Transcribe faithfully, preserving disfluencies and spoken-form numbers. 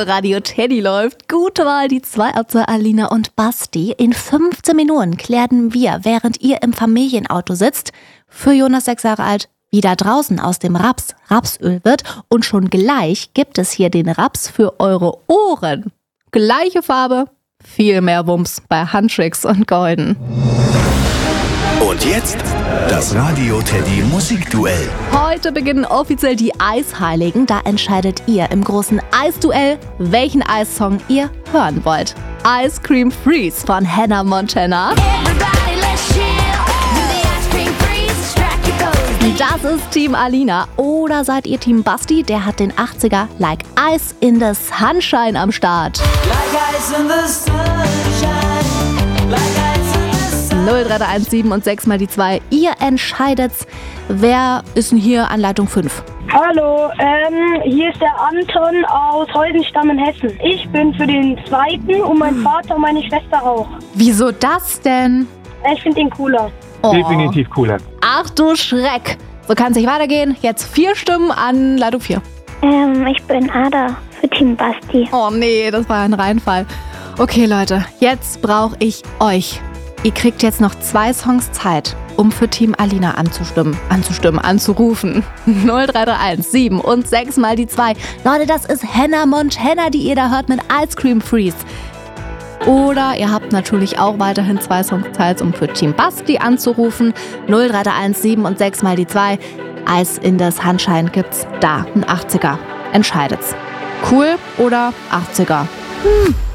Radio Teddy läuft. Gute Wahl, die zwei Otze, Alina und Basti. In fünfzehn Minuten klären wir, während ihr im Familienauto sitzt, für Jonas sechs Jahre alt, wie da draußen aus dem Raps Rapsöl wird. Und schon gleich gibt es hier den Raps für eure Ohren. Gleiche Farbe, viel mehr Wumms bei Huntrix und Golden. Und jetzt das Radio Teddy Musikduell. Heute beginnen offiziell die Eisheiligen. Da entscheidet ihr im großen Eisduell, welchen Eissong ihr hören wollt. Ice Cream Freeze von Hannah Montana. Das ist Team Alina. Oder seid ihr Team Basti? Der hat den achtziger Like Ice in the Sunshine am Start. Like ice in the sunshine, like ice in the sunshine. null drei drei eins sieben und sechs mal die zwei. Ihr entscheidet's. Wer ist denn hier an Leitung fünf? Hallo, ähm, hier ist der Anton aus Heusenstamm in Hessen. Ich bin für den zweiten und mein Vater und meine Schwester auch. Wieso das denn? Ich finde den cooler. Oh. Definitiv cooler. Ach du Schreck. So kann es nicht weitergehen. Jetzt vier Stimmen an Leitung vier. Ähm, ich bin Ada für Team Basti. Oh nee, das war ein Reinfall. Okay Leute, jetzt brauche ich euch. Ihr kriegt jetzt noch zwei Songs Zeit, um für Team Alina anzustimmen, anzustimmen, anzurufen. null drei drei eins sieben und sechs mal die zwei. Leute, das ist Hannah Montana, die ihr da hört mit Ice Cream Freeze. Oder ihr habt natürlich auch weiterhin zwei Songs Zeit, um für Team Basti anzurufen. null drei drei eins sieben und sechs mal die zwei. Ice in the Sunshine gibt's da, ein achtziger. Entscheidet's. Cool oder achtziger? Hm.